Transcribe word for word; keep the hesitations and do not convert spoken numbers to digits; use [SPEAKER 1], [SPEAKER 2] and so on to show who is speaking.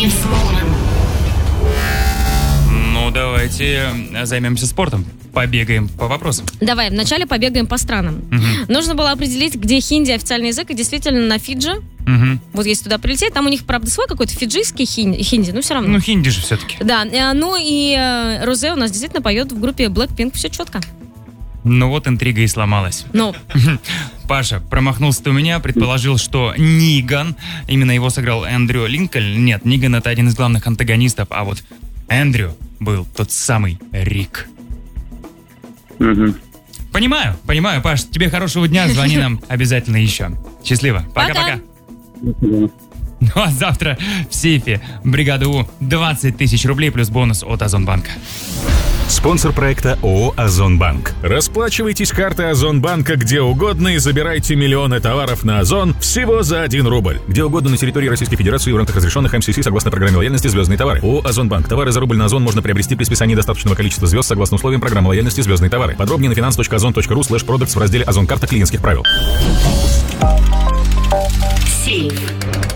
[SPEAKER 1] взломан.
[SPEAKER 2] Ну, давайте займемся спортом. Побегаем по вопросам.
[SPEAKER 3] Давай, вначале побегаем по странам.
[SPEAKER 2] Угу.
[SPEAKER 3] Нужно было определить, где хинди официальный язык, и действительно на Фиджи.
[SPEAKER 2] Угу.
[SPEAKER 3] Вот если туда прилететь, там у них, правда, свой какой-то фиджийский хинди, хинди, но все равно.
[SPEAKER 2] Ну, хинди же все-таки.
[SPEAKER 3] Да, э, ну и э, Розе у нас действительно поет в группе Blackpink, все четко.
[SPEAKER 2] Ну вот интрига и сломалась.
[SPEAKER 3] Ну,
[SPEAKER 2] Паша, промахнулся ты у меня, предположил, что Ниган, именно его сыграл Эндрю Линкольн. Нет, Ниган — это один из главных антагонистов, а вот Эндрю был тот самый Рик.
[SPEAKER 4] Угу.
[SPEAKER 2] Понимаю, понимаю, Паш, тебе хорошего дня, звони нам обязательно еще. Счастливо, пока-пока. Ну а завтра в сейфе бригады У двадцать тысяч рублей плюс бонус от Озонбанка.
[SPEAKER 5] Спонсор проекта ООО «Озонбанк». Расплачивайтесь картой Озонбанка где угодно и забирайте миллионы товаров на Озон всего за один рубль. Где угодно на территории Российской Федерации в рамках разрешенных эм си си согласно программе лояльности «Звездные товары». ООО «Озонбанк». Товары за рубль на Озон можно приобрести при списании достаточного количества звезд согласно условиям программы лояльности «Звездные товары». Подробнее на finance точка озон точка ру слэш продактс в разделе «Озон карта клиентских правил».
[SPEAKER 1] Сейф.